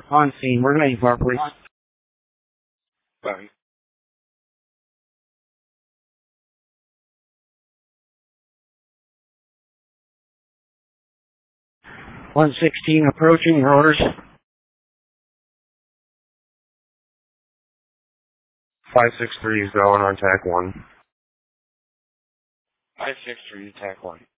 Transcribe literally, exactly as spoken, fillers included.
On scene, we're going to bar, please. Bye. one sixteen approaching, rotors. five six three is going on tack one. five six three, tack one.